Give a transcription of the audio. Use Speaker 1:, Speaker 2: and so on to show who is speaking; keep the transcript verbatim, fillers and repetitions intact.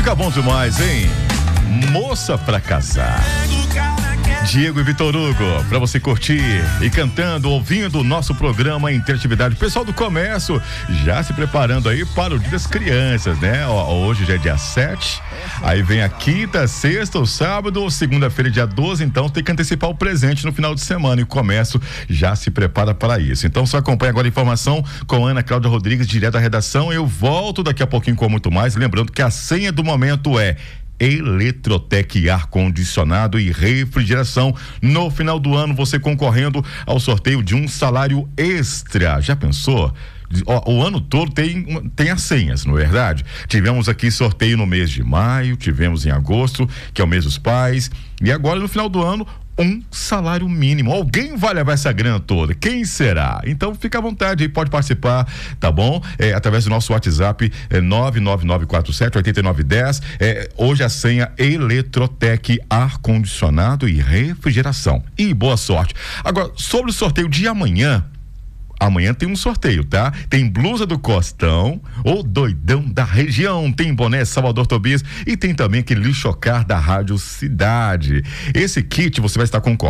Speaker 1: Fica bom demais, hein? Moça pra casar. Diego e Vitor Hugo, pra você curtir e cantando, ouvindo o nosso programa Interatividade. Pessoal do comércio já se preparando aí para o Dia das Crianças, né? Ó, hoje já é dia sete, aí vem a quinta, sexta, o sábado, segunda-feira, dia doze, então tem que antecipar o presente no final de semana e o comércio já se prepara para isso. Então só acompanha agora a informação com Ana Cláudia Rodrigues, direto da redação. Eu volto daqui a pouquinho com muito mais, lembrando que a senha do momento é Eletrotec ar-condicionado e refrigeração. No final do ano, você concorrendo ao sorteio de um salário extra. Já pensou? Ó, o ano todo tem, tem as senhas, não é verdade? Tivemos aqui sorteio no mês de maio, tivemos em agosto, que é o mês dos pais, e agora no final do ano, um salário mínimo. Alguém vai levar essa grana toda? Quem será? Então fica à vontade aí, pode participar, tá bom? É, através do nosso WhatsApp, é nove nove nove quatro sete oito nove um zero. É, hoje a senha Eletrotec ar-condicionado e refrigeração. E boa sorte. Agora, sobre o sorteio de amanhã, amanhã tem um sorteio, tá? Tem blusa do Costão, o doidão da região, tem boné Salvador Tobias e tem também aquele lixocar da Rádio Cidade. Esse kit você vai estar concorrendo